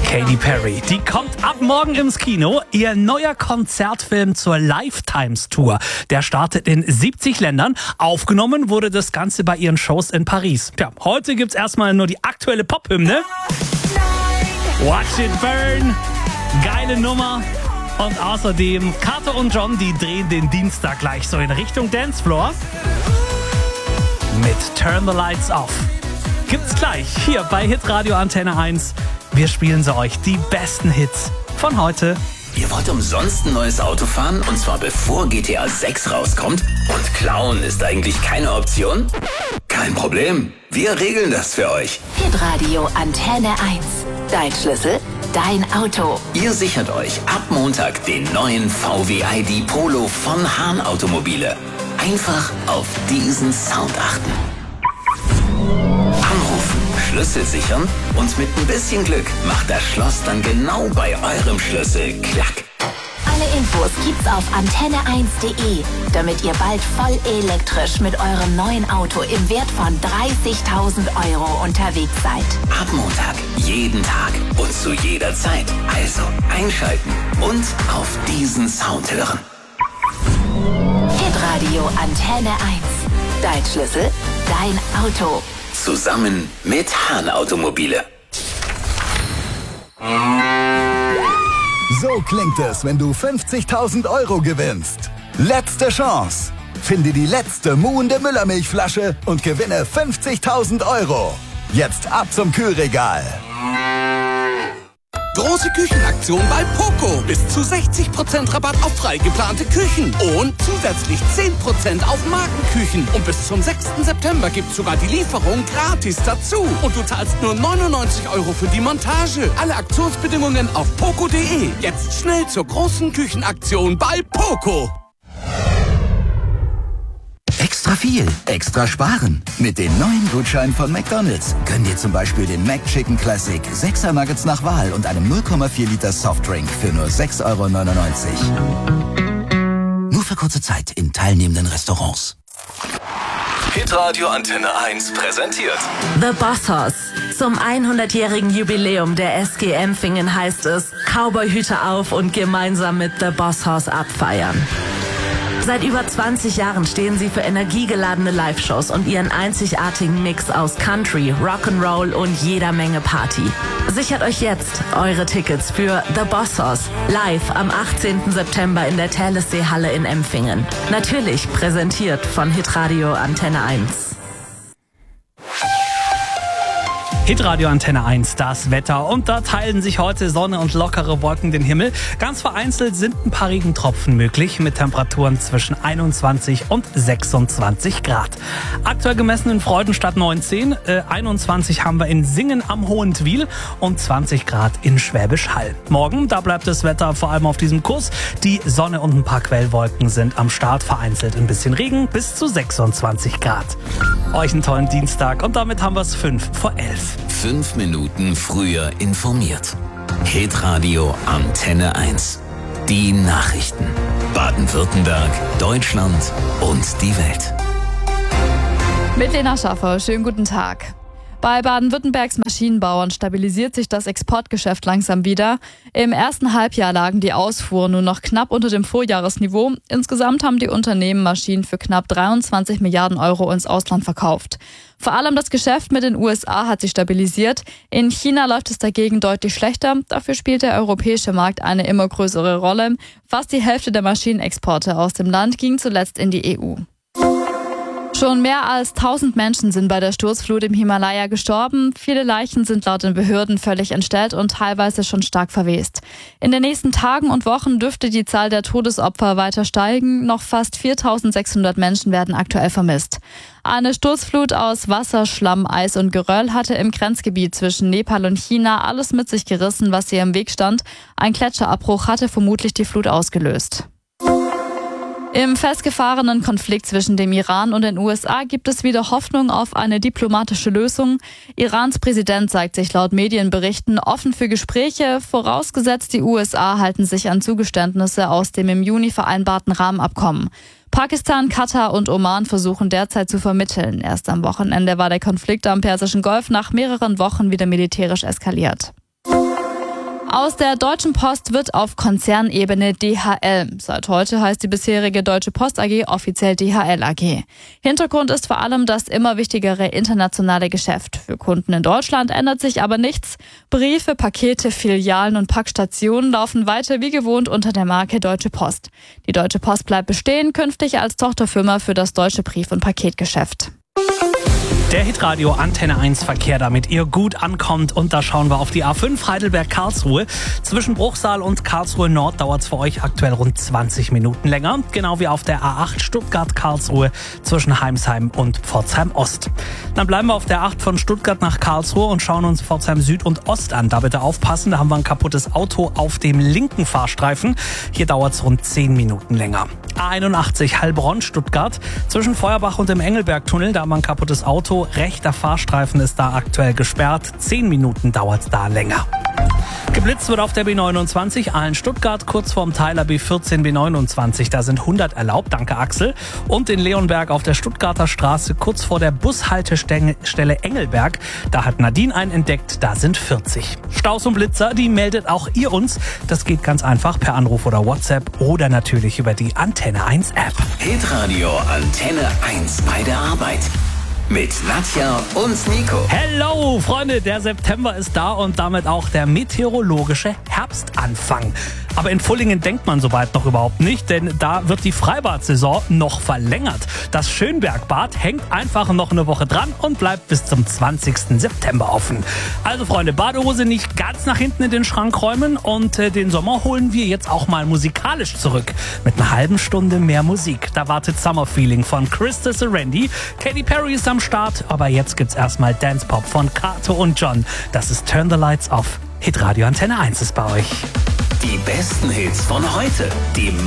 Katy Perry, die kommt ab morgen ins Kino. Ihr neuer Konzertfilm zur Lifetimes Tour. Der startet in 70 Ländern. Aufgenommen wurde das Ganze bei ihren Shows in Paris. Tja, heute gibt's erstmal nur die aktuelle Pop-Hymne. Watch It Burn. Geile Nummer. Und außerdem Carter und John, die drehen den Dienstag gleich so in Richtung Dancefloor. Mit Turn the Lights Off. Gibt's gleich hier bei Hitradio Antenne 1. Wir spielen sie euch, die besten Hits von heute. Ihr wollt umsonst ein neues Auto fahren? Und zwar bevor GTA 6 rauskommt? Und klauen ist eigentlich keine Option? Kein Problem, wir regeln das für euch. Hitradio Antenne 1. Dein Schlüssel, dein Auto. Ihr sichert euch ab Montag den neuen VW ID Polo von Hahn Automobile. Einfach auf diesen Sound achten. Anrufen, Schlüssel sichern und mit ein bisschen Glück macht das Schloss dann genau bei eurem Schlüssel klack. Alle Infos gibt's auf antenne1.de, damit ihr bald voll elektrisch mit eurem neuen Auto im Wert von 30.000 € unterwegs seid. Ab Montag, jeden Tag und zu jeder Zeit. Also einschalten und auf diesen Sound hören. Hitradio Antenne 1. Dein Schlüssel, dein Auto. Zusammen mit Hahn Automobile. So klingt es, wenn du 50.000 € gewinnst. Letzte Chance. Finde die letzte muhende Müllermilchflasche und gewinne 50.000 €. Jetzt ab zum Kühlregal. Große Küchenaktion bei Poco. Bis zu 60% Rabatt auf frei geplante Küchen. Und zusätzlich 10% auf Markenküchen. Und bis zum 6. September gibt's sogar die Lieferung gratis dazu. Und du zahlst nur 99 € für die Montage. Alle Aktionsbedingungen auf poco.de. Jetzt schnell zur großen Küchenaktion bei Poco. Extra viel, extra sparen. Mit den neuen Gutscheinen von McDonald's können dir zum Beispiel den McChicken Classic 6er Nuggets nach Wahl und einem 0,4 Liter Softdrink für nur 6,99 €. Nur für kurze Zeit in teilnehmenden Restaurants. Hitradio Antenne 1 präsentiert The Bossos. Zum 100-jährigen Jubiläum der SG Empfingen heißt es, Cowboyhüte auf und gemeinsam mit The Bossos abfeiern. Seit über 20 Jahren stehen sie für energiegeladene Live-Shows und ihren einzigartigen Mix aus Country, Rock'n'Roll und jeder Menge Party. Sichert euch jetzt eure Tickets für The Bossos live am 18. September in der Thalessee-Halle in Empfingen. Natürlich präsentiert von Hitradio Antenne 1. Hitradio Antenne 1, das Wetter. Und da teilen sich heute Sonne und lockere Wolken den Himmel. Ganz vereinzelt sind ein paar Regentropfen möglich mit Temperaturen zwischen 21 und 26 Grad. Aktuell gemessen in Freudenstadt 19, 21 haben wir in Singen am Hohentwiel und 20 Grad in Schwäbisch Hall. Morgen, da bleibt das Wetter vor allem auf diesem Kurs. Die Sonne und ein paar Quellwolken sind am Start, vereinzelt ein bisschen Regen bis zu 26 Grad. Euch einen tollen Dienstag und damit haben wir es 11:05. 5 Minuten früher informiert. Hitradio Antenne 1. Die Nachrichten. Baden-Württemberg, Deutschland und die Welt. Mit Lena Schaffer, schönen guten Tag. Bei Baden-Württembergs Maschinenbauern stabilisiert sich das Exportgeschäft langsam wieder. Im ersten Halbjahr lagen die Ausfuhren nur noch knapp unter dem Vorjahresniveau. Insgesamt haben die Unternehmen Maschinen für knapp 23 Milliarden € ins Ausland verkauft. Vor allem das Geschäft mit den USA hat sich stabilisiert. In China läuft es dagegen deutlich schlechter. Dafür spielt der europäische Markt eine immer größere Rolle. Fast die Hälfte der Maschinenexporte aus dem Land ging zuletzt in die EU. Schon mehr als 1000 Menschen sind bei der Sturzflut im Himalaya gestorben. Viele Leichen sind laut den Behörden völlig entstellt und teilweise schon stark verwest. In den nächsten Tagen und Wochen dürfte die Zahl der Todesopfer weiter steigen. Noch fast 4600 Menschen werden aktuell vermisst. Eine Sturzflut aus Wasser, Schlamm, Eis und Geröll hatte im Grenzgebiet zwischen Nepal und China alles mit sich gerissen, was ihr im Weg stand. Ein Gletscherabbruch hatte vermutlich die Flut ausgelöst. Im festgefahrenen Konflikt zwischen dem Iran und den USA gibt es wieder Hoffnung auf eine diplomatische Lösung. Irans Präsident zeigt sich laut Medienberichten offen für Gespräche, vorausgesetzt die USA halten sich an Zugeständnisse aus dem im Juni vereinbarten Rahmenabkommen. Pakistan, Katar und Oman versuchen derzeit zu vermitteln. Erst am Wochenende war der Konflikt am Persischen Golf nach mehreren Wochen wieder militärisch eskaliert. Aus der Deutschen Post wird auf Konzernebene DHL. Seit heute heißt die bisherige Deutsche Post AG offiziell DHL AG. Hintergrund ist vor allem das immer wichtigere internationale Geschäft. Für Kunden in Deutschland ändert sich aber nichts. Briefe, Pakete, Filialen und Packstationen laufen weiter wie gewohnt unter der Marke Deutsche Post. Die Deutsche Post bleibt bestehen, künftig als Tochterfirma für das deutsche Brief- und Paketgeschäft. Der Hitradio Antenne 1 Verkehr, damit ihr gut ankommt. Und da schauen wir auf die A5 Heidelberg-Karlsruhe. Zwischen Bruchsal und Karlsruhe Nord dauert es für euch aktuell rund 20 Minuten länger. Genau wie auf der A8 Stuttgart-Karlsruhe zwischen Heimsheim und Pforzheim Ost. Dann bleiben wir auf der 8 von Stuttgart nach Karlsruhe und schauen uns Pforzheim Süd und Ost an. Da bitte aufpassen, da haben wir ein kaputtes Auto auf dem linken Fahrstreifen. Hier dauert es rund 10 Minuten länger. A81 Heilbronn-Stuttgart. Zwischen Feuerbach und dem Engelbergtunnel, da haben wir ein kaputtes Auto. Rechter Fahrstreifen ist da aktuell gesperrt. 10 Minuten dauert es da länger. Geblitzt wird auf der B29 Aalen-Stuttgart, kurz vorm Teiler B14, B29. Da sind 100 erlaubt, danke Axel. Und in Leonberg auf der Stuttgarter Straße, kurz vor der Bushaltestelle Engelberg. Da hat Nadine einen entdeckt, da sind 40. Staus und Blitzer, die meldet auch ihr uns. Das geht ganz einfach per Anruf oder WhatsApp oder natürlich über die Antenne 1 App. Hitradio Antenne 1 bei der Arbeit. Mit Nadja und Nico. Hello, Freunde, der September ist da und damit auch der meteorologische Herbstanfang. Aber in Pfullingen denkt man soweit noch überhaupt nicht, denn da wird die Freibad-Saison noch verlängert. Das Schönbergbad hängt einfach noch eine Woche dran und bleibt bis zum 20. September offen. Also Freunde, Badehose nicht ganz nach hinten in den Schrank räumen und den Sommer holen wir jetzt auch mal musikalisch zurück. Mit einer halben Stunde mehr Musik. Da wartet Summer Feeling von Krista Randy. Katy Perry ist am Start, aber jetzt gibt's erstmal Dance Pop von Kato und John. Das ist Turn the Lights Off. Hitradio Antenne 1 ist bei euch. Die besten Hits von heute. Die